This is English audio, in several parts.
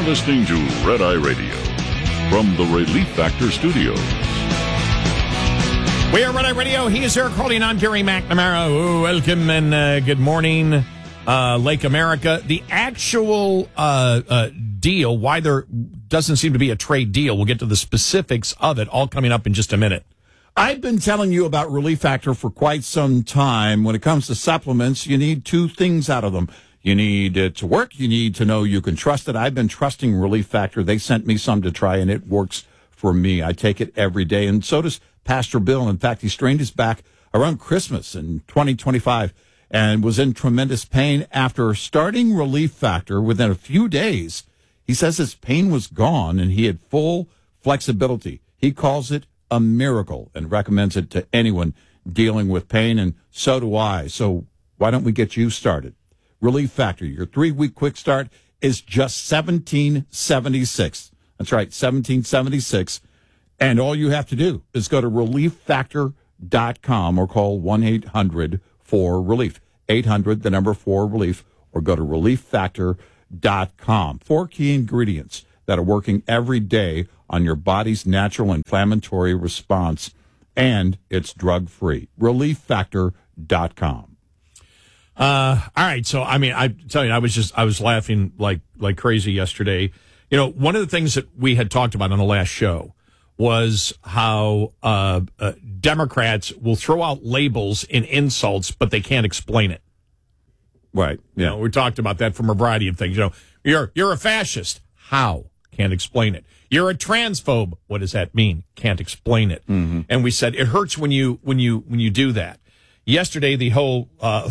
You're listening to Red Eye Radio from the Relief Factor Studios. We are Red Eye Radio. He is Eric Harley, and I'm Gary McNamara. Welcome and good morning, Lake America. The actual deal, why there doesn't seem to be a trade deal, we'll get to the specifics of it, all coming up in just a minute. I've been telling you about Relief Factor for quite some time. When it comes to supplements, you need two things out of them. You need it to work. You need to know you can trust it. I've been trusting Relief Factor. They sent me some to try, and it works for me. I take it every day, and so does Pastor Bill. In fact, he strained his back around Christmas in 2025 and was in tremendous pain. After starting Relief Factor within a few days, he says his pain was gone and he had full flexibility. He calls it a miracle and recommends it to anyone dealing with pain, and so do I. So why don't we get you started? Relief Factor, your 3-week quick start is just $17.76. That's right, $17.76. And all you have to do is go to relieffactor.com or call 1-800-4RELIEF. 800, the number 4RELIEF, or go to relieffactor.com. 4 key ingredients that are working every day on your body's natural inflammatory response, and it's drug-free. relieffactor.com. All right. So, I mean, I tell you, I was laughing like crazy yesterday. You know, one of the things that we had talked about on the last show was how Democrats will throw out labels in insults, but they can't explain it. Right. Yeah. You know, we talked about that from a variety of things. You know, you're a fascist. How? Can't explain it. You're a transphobe. What does that mean? Can't explain it. Mm-hmm. And we said it hurts when you do that. Yesterday, the whole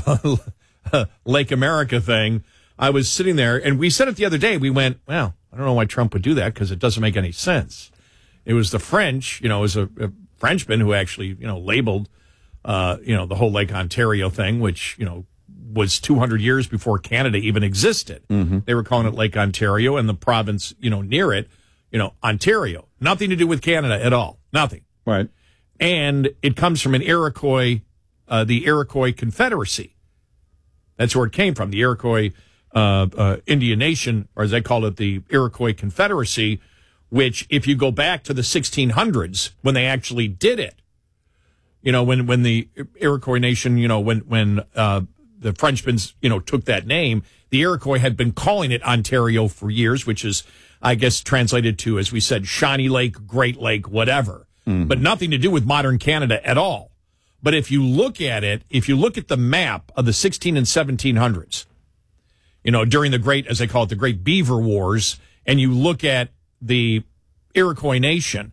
Lake America thing, I was sitting there, and we said it the other day. We went, well, I don't know why Trump would do that because it doesn't make any sense. It was the French, you know, it was a Frenchman who actually, you know, labeled, the whole Lake Ontario thing, which, you know, was 200 years before Canada even existed. Mm-hmm. They were calling it Lake Ontario, and the province, you know, near it, you know, Ontario. Nothing to do with Canada at all. Nothing. Right. And it comes from an Iroquois, the Iroquois Confederacy. That's where it came from, the Iroquois Indian Nation, or as they call it, the Iroquois Confederacy, which, if you go back to the 1600s, when they actually did it, you know, when the Iroquois Nation, you know, when the Frenchmen, you know, took that name, the Iroquois had been calling it Ontario for years, which is, I guess, translated to, as we said, Shawnee Lake, Great Lake, whatever, but nothing to do with modern Canada at all. But if you look at it, if you look at the map of the 16 and 1700s, you know, during the great, as they call it, the Great Beaver Wars, and you look at the Iroquois Nation,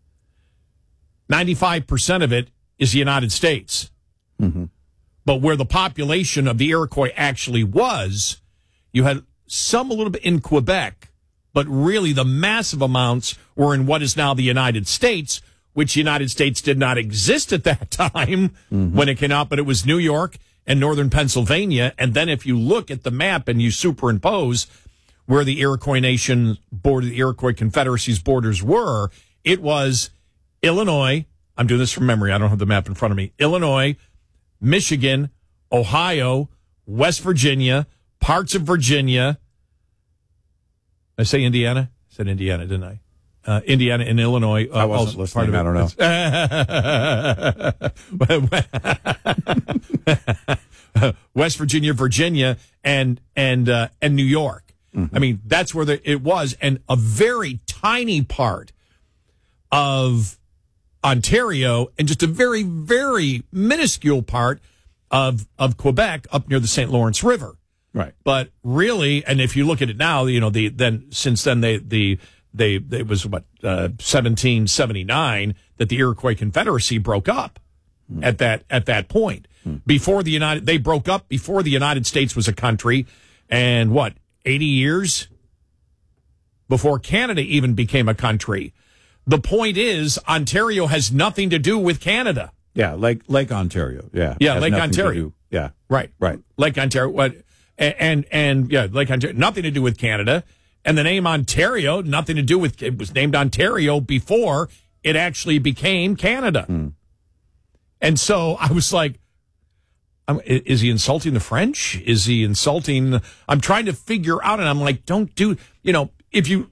95% of it is the United States. Mm-hmm. But where the population of the Iroquois actually was, you had some a little bit in Quebec, but really the massive amounts were in what is now the United States, which the United States did not exist at that time when it came out, but it was New York and northern Pennsylvania. And then if you look at the map and you superimpose where the Iroquois Nation border, the Iroquois Confederacy's borders were, it was Illinois. I'm doing this from memory. I don't have the map in front of me. Illinois, Michigan, Ohio, West Virginia, parts of Virginia. Did I say Indiana? I said Indiana, didn't I? Indiana and Illinois. I wasn't listening. I don't know. West Virginia, Virginia, and New York. Mm-hmm. I mean, that's where it was, and a very tiny part of Ontario, and just a very, very minuscule part of Quebec up near the St. Lawrence River. Right. But really, and if you look at it now, you know, since then it was 1779 that the Iroquois Confederacy broke up at that point. Before they broke up before the United States was a country, and 80 years before Canada even became a country. The point is, Ontario has nothing to do with Canada. Yeah, Lake Ontario. Yeah. Yeah, Lake Ontario. Yeah. Right. Lake Ontario. What? And Lake Ontario, nothing to do with Canada. And the name Ontario, nothing to do with, it was named Ontario before it actually became Canada. And so I was like, is he insulting the French? Is he insulting? I'm trying to figure out, and I'm like, don't do, if you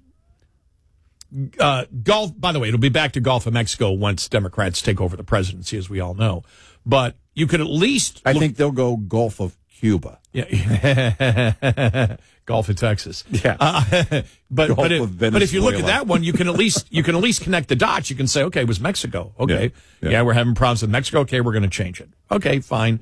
Gulf, by the way, it'll be back to Gulf of Mexico once Democrats take over the presidency, as we all know. But you could at least I think they'll go Gulf of Cuba. Yeah. Gulf of Texas. Yeah. But if you look at Venezuela. that one, you can at least connect the dots. You can say, okay, it was Mexico. Okay. Yeah. We're having problems with Mexico. Okay, we're going to change it. Okay, fine.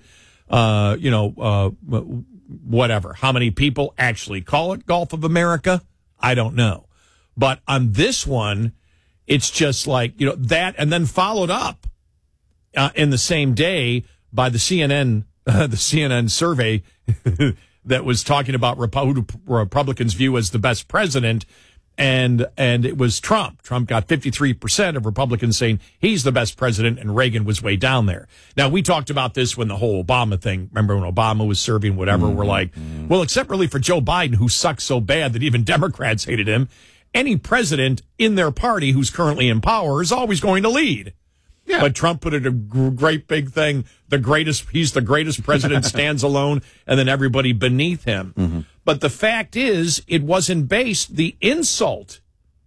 Whatever. How many people actually call it Gulf of America? I don't know. But on this one, it's just like, that, and then followed up in the same day by the CNN survey that was talking about who Republicans view as the best president, and it was Trump. Trump got 53% of Republicans saying he's the best president, and Reagan was way down there. Now, we talked about this when the whole Obama thing, remember when Obama was serving whatever, we're like, well, except really for Joe Biden, who sucks so bad that even Democrats hated him, any president in their party who's currently in power is always going to lead. Yeah. But Trump put it a great big thing. He's the greatest president, stands alone, and then everybody beneath him. Mm-hmm. But the fact is, the insult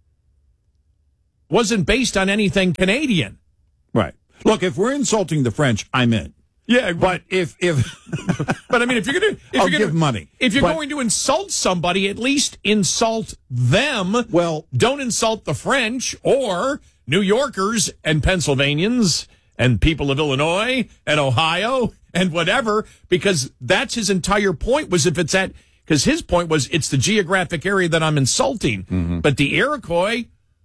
wasn't based on anything Canadian. Right. Look, if we're insulting the French, I'm in. Yeah, but if but I mean, if you're going to give money, if you're going to insult somebody, at least insult them. Well, don't insult the French or New Yorkers and Pennsylvanians and people of Illinois and Ohio and whatever, because that's his entire point. Because his point was it's the geographic area that I'm insulting. Mm-hmm. But the Iroquois,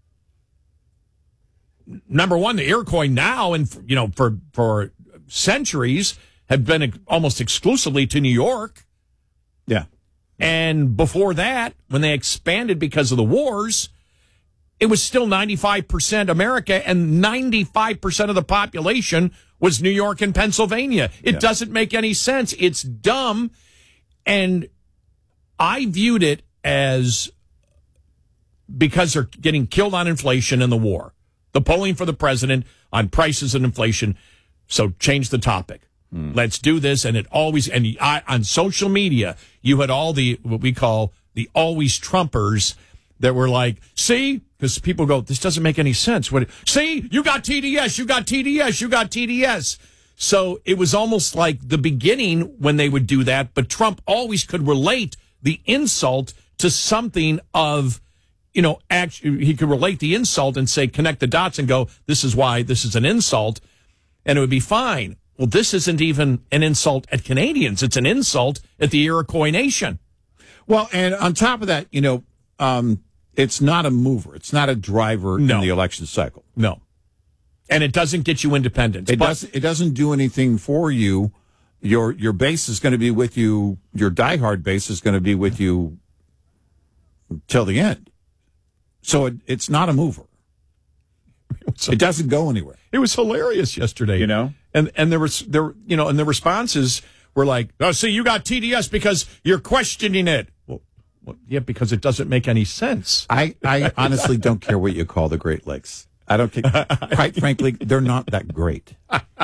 number one, the Iroquois now and for centuries have been almost exclusively to New York. Yeah. And before that, when they expanded because of the wars, it was still 95% America, and 95% of the population was New York and Pennsylvania. It doesn't make any sense. It's dumb. And I viewed it as because they're getting killed on inflation in the war. The polling for the president on prices and inflation. So change the topic. Let's do this. And on social media, you had all what we call the always Trumpers that were like, see, because people go, this doesn't make any sense. See, you got TDS, you got TDS, you got TDS. So it was almost like the beginning when they would do that, but Trump always could relate the insult to something of, actually, he could relate the insult and say, connect the dots and go, this is why this is an insult, and it would be fine. Well, this isn't even an insult at Canadians. It's an insult at the Iroquois Nation. Well, and on top of that, it's not a mover. It's not a driver in the election cycle. No. And it doesn't get you independence. It doesn't do anything for you. Your base is going to be with you. Your diehard base is going to be with you till the end. So it's not a mover. It doesn't go anywhere. It was hilarious yesterday. And the responses were like, oh, see, you got TDS because you're questioning it. Well, yeah, because it doesn't make any sense. I honestly don't care what you call the Great Lakes. I don't care. Quite frankly, they're not that great.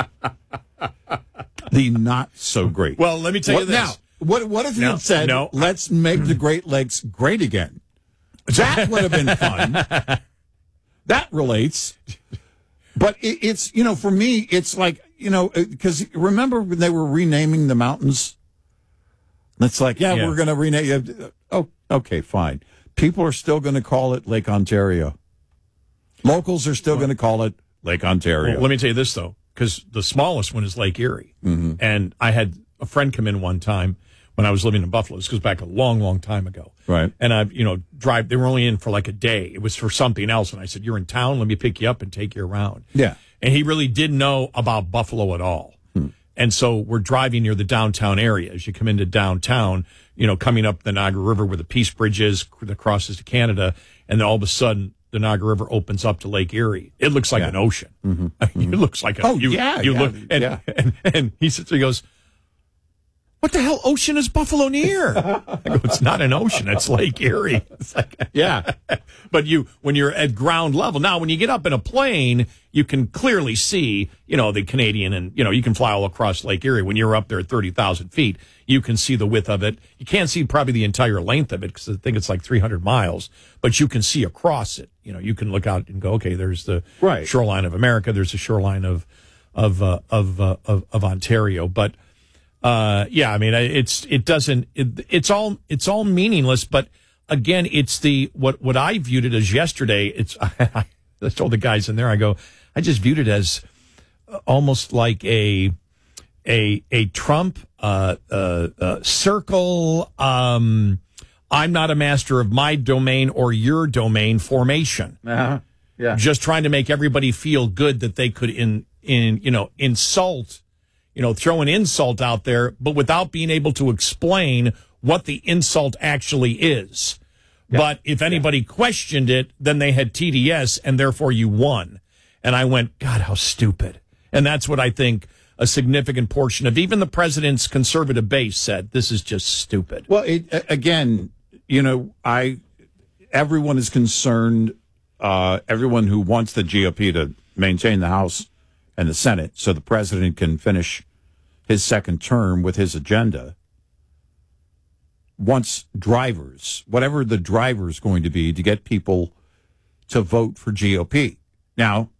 The not so great. Well, let me tell you this. Now, what if you had said, let's make the Great Lakes great again? That would have been fun. That relates. But it's, for me, it's like, because remember when they were renaming the mountains? It's like, we're going to rename. Oh, okay, fine. People are still going to call it Lake Ontario. Locals are still going to call it Lake Ontario. Well, let me tell you this, though, because the smallest one is Lake Erie. Mm-hmm. And I had a friend come in one time when I was living in Buffalo. This goes back a long, long time ago. Right. And they were only in for like a day. It was for something else. And I said, you're in town. Let me pick you up and take you around. Yeah. And he really didn't know about Buffalo at all. And so we're driving near the downtown area. As you come into downtown, coming up the Niagara River where the Peace Bridge is that crosses to Canada. And then all of a sudden, the Niagara River opens up to Lake Erie. It looks like an ocean. Mm-hmm. It looks like and he sits there, he goes, what the hell ocean is Buffalo near? I go, it's not an ocean. It's Lake Erie. It's like, Yeah. but when you're at ground level, now when you get up in a plane, you can clearly see, the Canadian and, you can fly all across Lake Erie. When you're up there at 30,000 feet, you can see the width of it. You can't see probably the entire length of it because I think it's like 300 miles, but you can see across it. You can look out and go, okay, there's the shoreline of America. There's the shoreline of Ontario. But, it's all meaningless, but again, it's what I viewed it as yesterday. I told the guys in there, I go, I just viewed it as almost like a Trump, circle. I'm not a master of my domain or your domain formation. Yeah. Just trying to make everybody feel good that they could insult, throw an insult out there, but without being able to explain what the insult actually is. Yeah. But if anybody questioned it, then they had TDS, and therefore you won. And I went, God, how stupid. And that's what I think a significant portion of even the president's conservative base said. This is just stupid. Well, everyone is concerned, everyone who wants the GOP to maintain the House and the Senate so the president can finish his second term with his agenda, wants drivers, whatever the driver is going to be, to get people to vote for GOP. Now,